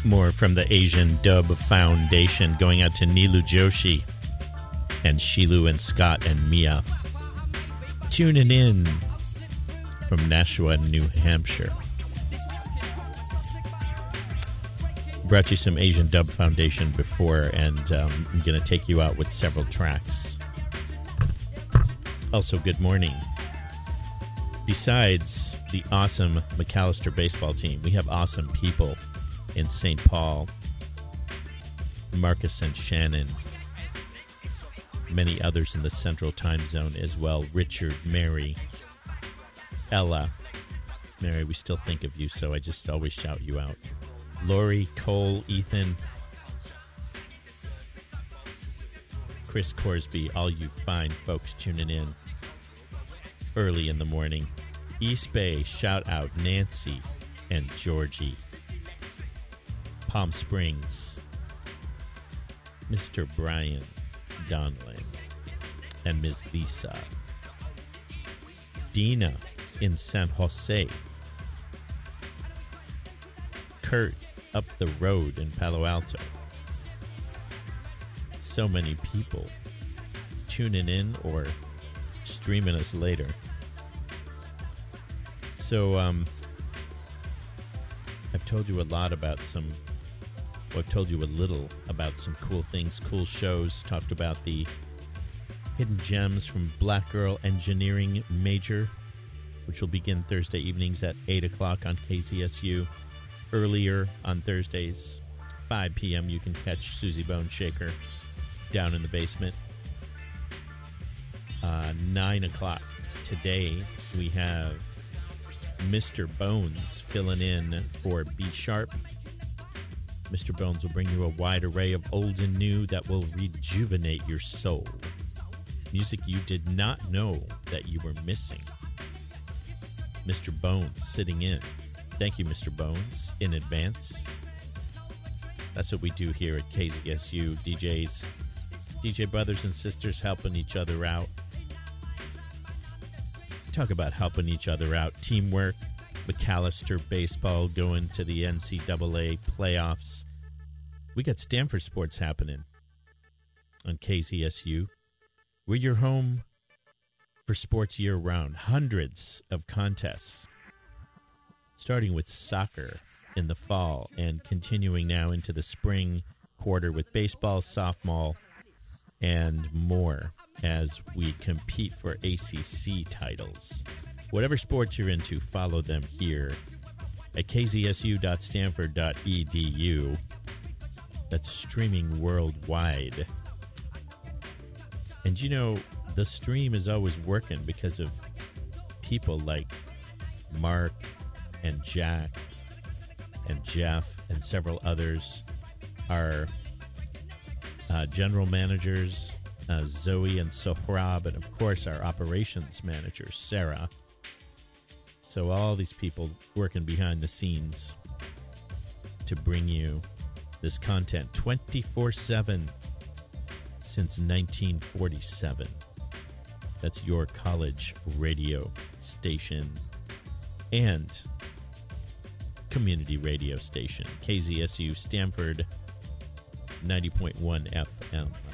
More from the Asian Dub Foundation, going out to Nilu Joshi and Shilu and Scott and Mia. Tuning in from Nashua, New Hampshire. Brought you some Asian Dub Foundation before, and I'm going to take you out with several tracks. Also, good morning. Besides the awesome McAllister baseball team, we have awesome people in St. Paul, Marcus and Shannon, many others in the Central Time Zone as well. Richard, Mary, Ella. Mary, we still think of you, so I just always shout you out. Lori, Cole, Ethan, Chris Corsby, all you fine folks tuning in early in the morning. East Bay, shout out Nancy and Georgie. Palm Springs, Mr. Brian Donlin and Ms. Lisa. Dina in San Jose. Kurt up the road in Palo Alto. So many people tuning in or streaming us later. So, I've told you a lot about I've told you a little about some cool things, cool shows. Talked about the Hidden Gems from Black Girl Engineering Major, which will begin Thursday evenings at 8 o'clock on KZSU. Earlier on Thursdays, 5 p.m., you can catch Susie Bone Shaker down in the basement. 9 o'clock today, we have Mr. Bones filling in for B Sharp. Mr. Bones will bring you a wide array of old and new that will rejuvenate your soul. Music you did not know that you were missing. Mr. Bones sitting in. Thank you, Mr. Bones, in advance. That's what we do here at KZSU. DJs, DJ brothers and sisters helping each other out. Talk about helping each other out. Teamwork. McAllister baseball going to the NCAA playoffs. We got Stanford sports happening on KZSU. We're your home for sports year-round. Hundreds of contests, starting with soccer in the fall and continuing now into the spring quarter with baseball, softball, and more as we compete for ACC titles. Whatever sports you're into, follow them here at kzsu.stanford.edu. That's streaming worldwide. And you know, the stream is always working because of people like Mark and Jack and Jeff and several others. Our general managers, Zoe and Sohrab, and of course our operations manager, Sarah. So all these people working behind the scenes to bring you this content 24/7 since 1947. That's your college radio station and community radio station, KZSU Stanford 90.1 FM.